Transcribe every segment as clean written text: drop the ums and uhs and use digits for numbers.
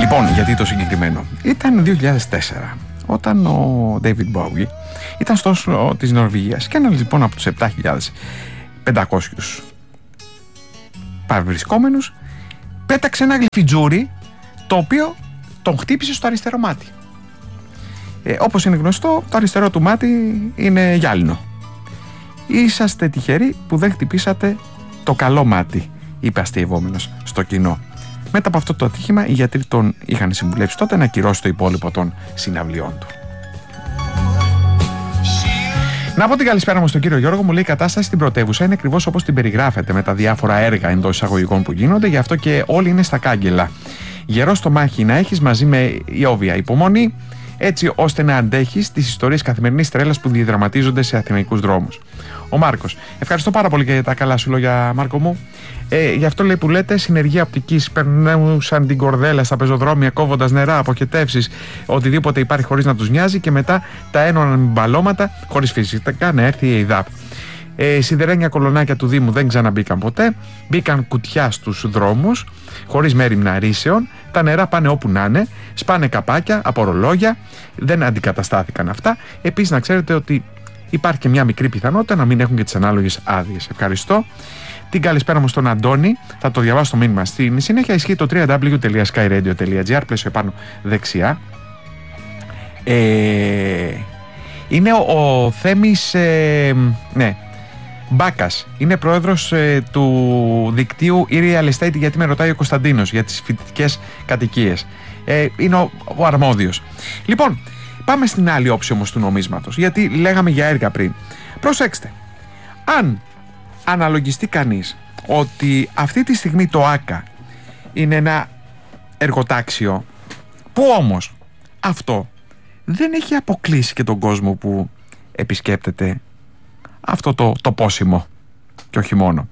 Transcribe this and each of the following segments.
Λοιπόν, γιατί το συγκεκριμένο? Ήταν 2004, όταν ο David Bowie ήταν στο Όσλο της Νορβηγίας και ένας λοιπόν από τους 7.500 παρευρισκόμενους πέταξε ένα γλυφιτζούρι, το οποίο τον χτύπησε στο αριστερό μάτι. Όπως είναι γνωστό, το αριστερό του μάτι είναι γυάλινο. Είσαστε τυχεροί που δεν χτυπήσατε το καλό μάτι, είπε αστειευόμενος στο κοινό. Μετά από αυτό το ατύχημα, οι γιατροί τον είχαν συμβουλεύσει τότε να ακυρώσει το υπόλοιπο των συναυλιών του. Να πω την καλησπέρα μου στον κύριο Γιώργο. Μου λέει: η κατάσταση στην πρωτεύουσα είναι ακριβώς όπως την περιγράφεται, με τα διάφορα έργα εντός εισαγωγικών που γίνονται, γι' αυτό και όλοι είναι στα κάγκελα. Γερό στο μάχη να έχεις, μαζί με ιόβια υπομονή, έτσι ώστε να αντέχεις τις ιστορίες καθημερινής τρέλας που διαδραματίζονται σε αθηναϊκούς δρόμους. Ο Μάρκος: ευχαριστώ πάρα πολύ για τα καλά σου λόγια, Μάρκο μου. Γι' αυτό λέει που λέτε, συνεργεία οπτικής περνούσαν την κορδέλα στα πεζοδρόμια, κόβοντας νερά, αποχετεύσεις, οτιδήποτε υπάρχει χωρίς να τους νοιάζει, και μετά τα ένωναν με μπαλώματα, χωρίς φυσικά να έρθει η ΕΙΔΑΠ. Σιδερένια κολονάκια του Δήμου δεν ξαναμπήκαν ποτέ. Μπήκαν κουτιά στους δρόμους, χωρίς μέριμνα ρήσεων. Τα νερά πάνε όπου να είναι. Σπάνε καπάκια από ρολόγια. Δεν αντικαταστάθηκαν αυτά. Επίσης, να ξέρετε ότι υπάρχει και μια μικρή πιθανότητα να μην έχουν και τις ανάλογες άδειες. Ευχαριστώ. Την καλησπέρα μου στον Αντώνη. Θα το διαβάσω το μήνυμα στην συνέχεια. Ισχύει το www.skyradio.gr, πλαίσιο επάνω δεξιά. Είναι ο Θέμης, ναι, Μπάκας. Είναι πρόεδρος του δικτύου e-Real Estate, γιατί με ρωτάει ο Κωνσταντίνος για τις φοιτητικές κατοικίες. Είναι ο αρμόδιος. Λοιπόν, πάμε στην άλλη όψη όμως του νομίσματος, γιατί λέγαμε για έργα πριν. Προσέξτε, αν αναλογιστεί κανείς ότι αυτή τη στιγμή το ΆΚΑ είναι ένα εργοτάξιο, που όμως αυτό δεν έχει αποκλείσει και τον κόσμο που επισκέπτεται αυτό το πόσιμο, και όχι μόνο.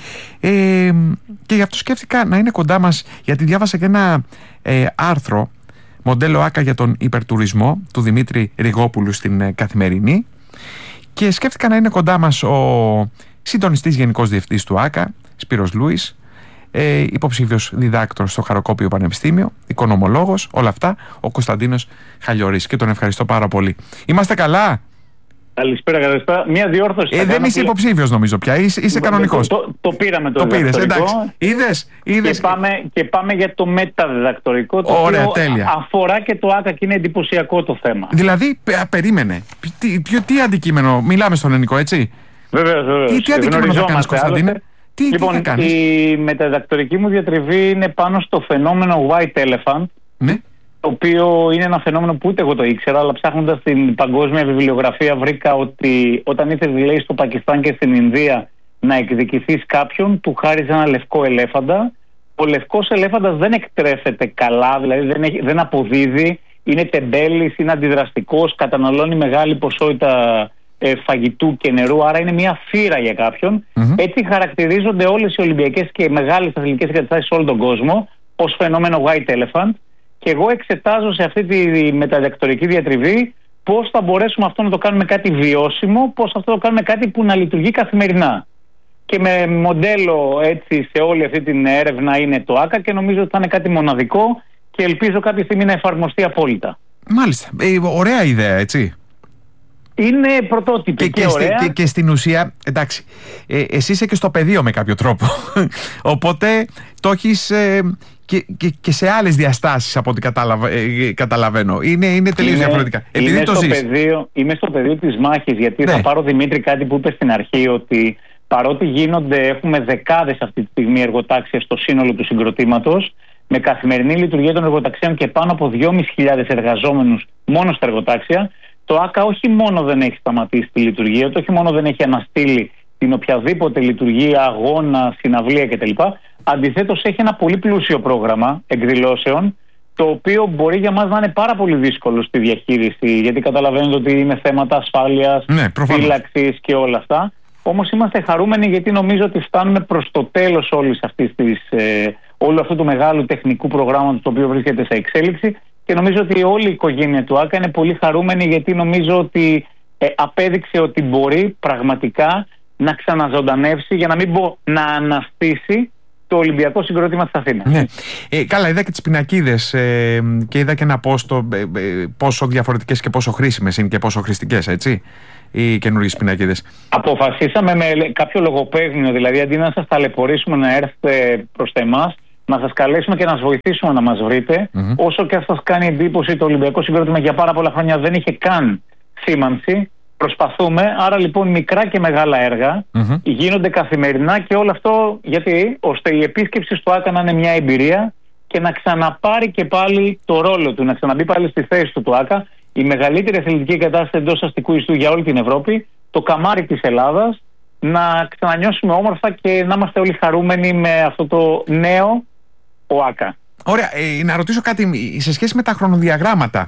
Και γι' αυτό σκέφτηκα να είναι κοντά μας, γιατί διάβασα και ένα άρθρο μοντέλο ΆΚΑ για τον υπερτουρισμό του Δημήτρη Ριγόπουλου στην Καθημερινή, και σκέφτηκα να είναι κοντά μας ο συντονιστής γενικός διευθυντής του ΆΚΑ, Σπύρος Λούις, υποψήφιος διδάκτορ στο Χαροκόπιο Πανεπιστήμιο, οικονομολόγος, όλα αυτά, ο Κωνσταντίνος Χαλιορής, και τον ευχαριστώ πάρα πολύ. Είμαστε καλά? Καλησπέρα, καλησπέρα. Μια διόρθωση. Δεν είσαι υποψήφιος, νομίζω πια. Είσαι κανονικός. Το πήραμε το πήρες, εντάξει. Είδες. Και πάμε για το μεταδιδακτορικό. Το ωραία, οποίο τέλεια. αφορά και το ΆΚΑ, και είναι εντυπωσιακό το θέμα. Δηλαδή, περίμενε. Τι αντικείμενο, μιλάμε στον ελληνικό, έτσι? Βεβαίως. Τι αντικείμενο θα κάνεις, Κωνσταντίνε? Λοιπόν, τι θα κάνεις? η μεταδιδακτορική μου διατριβή είναι πάνω στο φαινόμενο White Elephant. Ναι. Το οποίο είναι ένα φαινόμενο που ούτε εγώ το ήξερα, αλλά ψάχνοντας την παγκόσμια βιβλιογραφία βρήκα ότι όταν ήθελες, λέει, στο Πακιστάν και στην Ινδία να εκδικηθείς κάποιον, του χάριζε ένα λευκό ελέφαντα. Ο λευκός ελέφαντας δεν εκτρέφεται καλά, δηλαδή δεν αποδίδει, είναι τεμπέλης, είναι αντιδραστικός, καταναλώνει μεγάλη ποσότητα φαγητού και νερού, άρα είναι μια θύρα για κάποιον. Έτσι χαρακτηρίζονται όλες οι Ολυμπιακές και μεγάλες αθλητικές εγκαταστάσεις σε όλο τον κόσμο ως φαινόμενο White Elephant. Και εγώ εξετάζω σε αυτή τη μεταδιδακτορική διατριβή πώς θα μπορέσουμε αυτό να το κάνουμε κάτι βιώσιμο, πώς αυτό το κάνουμε κάτι που να λειτουργεί καθημερινά. Και με μοντέλο έτσι σε όλη αυτή την έρευνα είναι το ΆΚΑ, και νομίζω ότι θα είναι κάτι μοναδικό και ελπίζω κάποια στιγμή να εφαρμοστεί απόλυτα. Μάλιστα. Ωραία ιδέα, έτσι. Είναι πρωτότυπη και ωραία. Και στην ουσία, εντάξει, εσύ είσαι και στο πεδίο με κάποιο τρόπο. Οπότε το έχεις και σε άλλες διαστάσεις, από ό,τι καταλαβαίνω. Είναι τελείως διαφορετικά. Επειδή το ζεις. Είμαι στο πεδίο της μάχης, γιατί θα πάρω, Δημήτρη, κάτι που είπε στην αρχή, ότι παρότι έχουμε δεκάδες αυτή τη στιγμή εργοτάξια στο σύνολο του συγκροτήματος, με καθημερινή λειτουργία των εργοταξίων και πάνω από 2.500 εργαζόμενους μόνο στα εργοτάξια, το ΆΚΑ όχι μόνο δεν έχει σταματήσει τη λειτουργία του, όχι μόνο δεν έχει αναστείλει την οποιαδήποτε λειτουργία, αγώνα, συναυλία κτλ. Αντιθέτως, έχει ένα πολύ πλούσιο πρόγραμμα εκδηλώσεων, το οποίο μπορεί για μας να είναι πάρα πολύ δύσκολο στη διαχείριση, γιατί καταλαβαίνετε ότι είναι θέματα ασφάλειας, φύλαξης και όλα αυτά. Όμως είμαστε χαρούμενοι, γιατί νομίζω ότι φτάνουμε προς το τέλος όλου αυτού του μεγάλου τεχνικού προγράμματος, το οποίο βρίσκεται σε εξέλιξη, και νομίζω ότι όλη η οικογένεια του ΆΚΑ είναι πολύ χαρούμενη, γιατί νομίζω ότι απέδειξε ότι μπορεί πραγματικά να ξαναζωντανεύσει, για να μην πω να αναστήσει, το Ολυμπιακό συγκρότημα της Αθήνας. Ναι. Καλά, είδα και τις πινακίδες και είδα και ένα πόστο πόσο διαφορετικές και πόσο χρήσιμες είναι και πόσο χρηστικές, έτσι, οι καινούργιες πινακίδες. Αποφασίσαμε με κάποιο λογοπαίγνιο, δηλαδή αντί να σας ταλαιπωρήσουμε να έρθετε προς εμάς, να σας καλέσουμε και να σας βοηθήσουμε να μας βρείτε. Όσο και αν σας κάνει εντύπωση, το Ολυμπιακό συγκρότημα για πάρα πολλά χρόνια δεν είχε καν σήμανση. Προσπαθούμε, άρα λοιπόν μικρά και μεγάλα έργα γίνονται καθημερινά και όλο αυτό γιατί ώστε η επίσκεψη στο ΆΚΑ να είναι μια εμπειρία και να ξαναπάρει και πάλι το ρόλο του, να ξαναμπεί πάλι στη θέση του το ΆΚΑ, η μεγαλύτερη αθλητική κατάσταση εντός αστικού ιστού για όλη την Ευρώπη, το καμάρι της Ελλάδας, να ξανανιώσουμε όμορφα και να είμαστε όλοι χαρούμενοι με αυτό το νέο ΟΑΚΑ. Ωραία, να ρωτήσω κάτι σε σχέση με τα χρονοδιαγράμματα.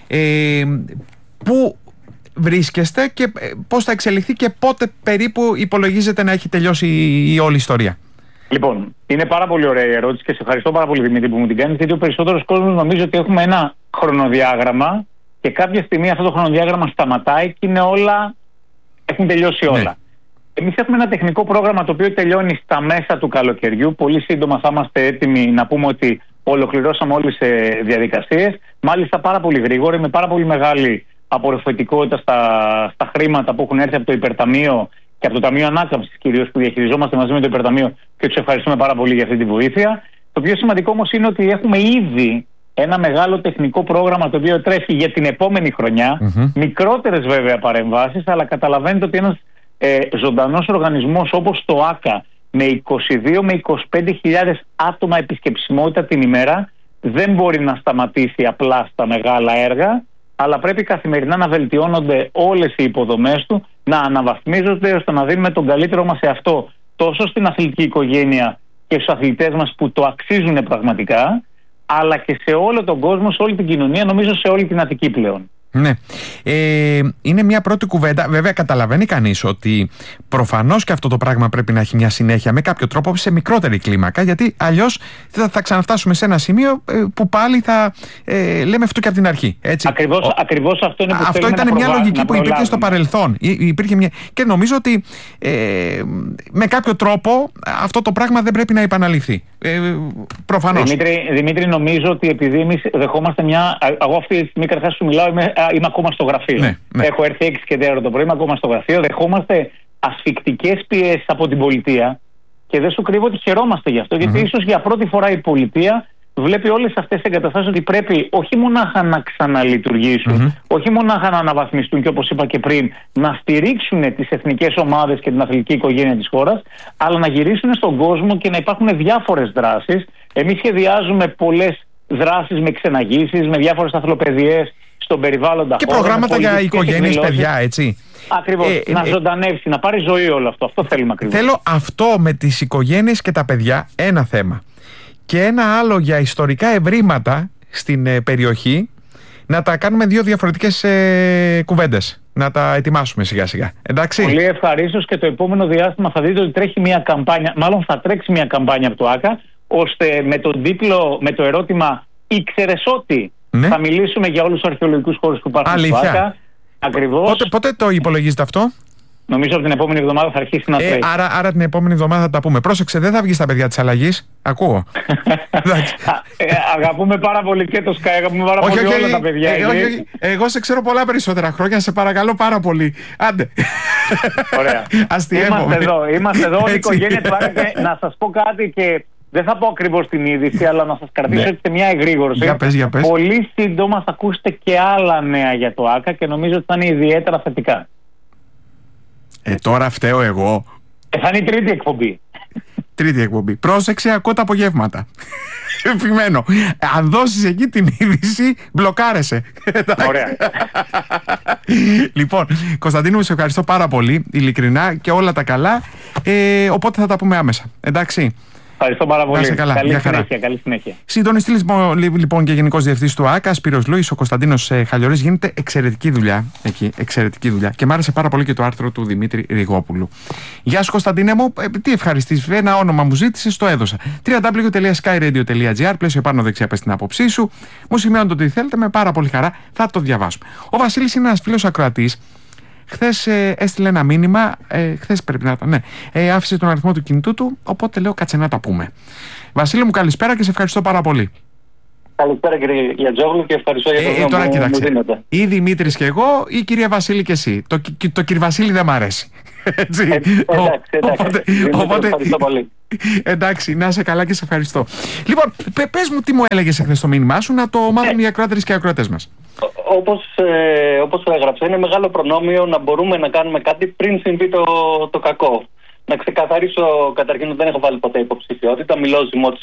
Πού βρίσκεστε και πώς θα εξελιχθεί και πότε περίπου υπολογίζετε να έχει τελειώσει η όλη ιστορία? Λοιπόν, είναι πάρα πολύ ωραία η ερώτηση και σε ευχαριστώ πάρα πολύ, Δημήτρη, που μου την κάνεις, γιατί ο περισσότερος κόσμος νομίζει ότι έχουμε ένα χρονοδιάγραμμα και κάποια στιγμή αυτό το χρονοδιάγραμμα σταματάει και είναι όλα, έχουν τελειώσει όλα. Ναι. Εμείς έχουμε ένα τεχνικό πρόγραμμα το οποίο τελειώνει στα μέσα του καλοκαιριού. Πολύ σύντομα θα είμαστε έτοιμοι να πούμε ότι ολοκληρώσαμε όλες τις διαδικασίες. Μάλιστα πάρα πολύ γρήγορα, με πάρα πολύ μεγάλη απορροφητικότητα στα χρήματα που έχουν έρθει από το Υπερταμείο και από το Ταμείο Ανάκαμψης κυρίως, που διαχειριζόμαστε μαζί με το Υπερταμείο και τους ευχαριστούμε πάρα πολύ για αυτή τη βοήθεια. Το πιο σημαντικό όμως είναι ότι έχουμε ήδη ένα μεγάλο τεχνικό πρόγραμμα το οποίο τρέχει για την επόμενη χρονιά. Μικρότερες βέβαια παρεμβάσεις, αλλά καταλαβαίνετε ότι ένας ζωντανός οργανισμός όπως το ΆΚΑ με 22 με 25.000 άτομα επισκεψιμότητα την ημέρα δεν μπορεί να σταματήσει απλά στα μεγάλα έργα, αλλά πρέπει καθημερινά να βελτιώνονται όλες οι υποδομές του, να αναβαθμίζονται ώστε να δίνουμε τον καλύτερό μας σε αυτό, τόσο στην αθλητική οικογένεια και στους αθλητές μας που το αξίζουν πραγματικά, αλλά και σε όλο τον κόσμο, σε όλη την κοινωνία, νομίζω σε όλη την Αττική πλέον. Ναι. Είναι μια πρώτη κουβέντα. Βέβαια, καταλαβαίνει κανείς ότι προφανώς και αυτό το πράγμα πρέπει να έχει μια συνέχεια με κάποιο τρόπο σε μικρότερη κλίμακα, γιατί αλλιώς θα ξαναφτάσουμε σε ένα σημείο που πάλι θα λέμε αυτό και από την αρχή. Έτσι. Ακριβώς αυτό είναι που αυτό ήταν μια λογική που υπήρχε στο παρελθόν. Και νομίζω ότι με κάποιο τρόπο αυτό το πράγμα δεν πρέπει να επαναληφθεί. Προφανώς. Δημήτρη, νομίζω ότι επειδή εμείς δεχόμαστε εγώ αυτή τη στιγμή καταρχάς σου μιλάω, είμαι ακόμα στο γραφείο. Ναι. Έχω έρθει 6 και 4 το πρωί, είμαι ακόμα στο γραφείο. Δεχόμαστε ασφικτικές πιέσεις από την πολιτεία και δεν σου κρύβω ότι χαιρόμαστε γι' αυτό, γιατί ίσως για πρώτη φορά η πολιτεία βλέπει όλες αυτές τις εγκαταστάσεις ότι πρέπει όχι μονάχα να ξαναλειτουργήσουν, όχι μονάχα να αναβαθμιστούν και όπως είπα και πριν, να στηρίξουν τις εθνικές ομάδες και την αθλητική οικογένεια της χώρας, αλλά να γυρίσουν στον κόσμο και να υπάρχουν διάφορες δράσεις. Εμείς σχεδιάζουμε πολλές δράσεις με ξεναγήσεις, με διάφορες αθλοπαιδιές στον περιβάλλοντα και χώρο, προγράμματα για οικογένειες, παιδιά, έτσι. Ακριβώς. Να ζωντανεύσει, να πάρει ζωή όλο αυτό. Αυτό θέλουμε ακριβώς. Θέλω αυτό με τις οικογένειες και τα παιδιά, ένα θέμα. Και ένα άλλο για ιστορικά ευρήματα στην περιοχή, να τα κάνουμε 2 διαφορετικές κουβέντες. Να τα ετοιμάσουμε σιγά σιγά. Εντάξει. Πολύ ευχαρίστως, και το επόμενο διάστημα θα δείτε ότι τρέχει μια καμπάνια, μάλλον θα τρέξει μια καμπάνια από το ΆΚΑ, ώστε με τον τίτλο, με το ερώτημα «Ήξερες ότι?» θα μιλήσουμε για όλους τους αρχαιολογικούς χώρους που υπάρχουν στο ΆΚΑ. Ακριβώς. Πότε το υπολογίζετε αυτό? Νομίζω από την επόμενη εβδομάδα θα αρχίσει να τρέχει. Άρα την επόμενη εβδομάδα θα τα πούμε. Πρόσεξε, δεν θα βγει στα παιδιά της αλλαγής. Ακούω. Αγαπούμε πάρα πολύ και το Sky, αγαπούμε πάρα πολύ όλα τα παιδιά. Εγώ σε ξέρω πολλά περισσότερα χρόνια, σε παρακαλώ πάρα πολύ. Άντε. Ωραία. Είμαστε εδώ όλη η οικογένεια του ΆΚΑ. Να σας πω κάτι και δεν θα πω ακριβώς την είδηση, αλλά να σας κρατήσω σε μια εγρήγορση. Για πες. Πολύ σύντομα θα ακούσετε και άλλα νέα για το ΆΚΑ και νομίζω ότι θα είναι ιδιαίτερα θετικά. Τώρα φταίω εγώ. Θα είναι η τρίτη εκπομπή. Τρίτη εκπομπή. Πρόσεξε, ακούω τα απογεύματα. Επιμένω. Αν δώσεις εκεί την είδηση, μπλοκάρεσαι. Ωραία. Λοιπόν, Κωνσταντίνο, σε ευχαριστώ πάρα πολύ, ειλικρινά, και όλα τα καλά. Οπότε θα τα πούμε άμεσα. Εντάξει. Ευχαριστώ πάρα πολύ. Καλά. Καλή συνέχεια. Συντονιστή λοιπόν και Γενικός Διευθυντής του ΆΚΑ, Σπύρος Λούης, ο Κωνσταντίνος Χαλιορής. Γίνεται εξαιρετική δουλειά εκεί. Εξαιρετική δουλειά. Και μ' άρεσε πάρα πολύ και το άρθρο του Δημήτρη Ριγόπουλου. Γεια σου, Κωνσταντίνε μου. Τι ευχαριστήσεις. Ένα όνομα μου ζήτησες, το έδωσα. www.skyradio.gr. Πλαίσιο πάνω δεξιά, πες την άποψή σου. Μου σημειώνετε ότι θέλετε, με πάρα πολύ χαρά θα το διαβάσουμε. Ο Βασίλης είναι ένας φίλος ακροατής. χθες έστειλε ένα μήνυμα, χθες πρέπει να ήταν, ναι, άφησε τον αριθμό του κινητού του, οπότε λέω κάτσε να τα πούμε. Βασίλη μου, καλησπέρα και σε ευχαριστώ πάρα πολύ. Καλησπέρα κύριε Γιατζόγλου και ευχαριστώ για το χρόνο τώρα, που μου δίνετε. Ή Δημήτρης και εγώ ή κυρία Βασίλη και εσύ. Το κύριε Βασίλη δεν μ' αρέσει. Έτσι. Οπότε, ευχαριστώ πολύ. Εντάξει, να είσαι καλά και σε ευχαριστώ. Λοιπόν, πες μου τι μου έλεγες εχθές στο μήνυμά σου, να το μάθουν οι ακροάτερες και οι ακροατές μας. Όπως το έγραψα, είναι μεγάλο προνόμιο να μπορούμε να κάνουμε κάτι πριν συμβεί το κακό. Να ξεκαθαρίσω καταρχήν ότι δεν έχω βάλει ποτέ υποψηφιότητα. Μιλώ ως δημότης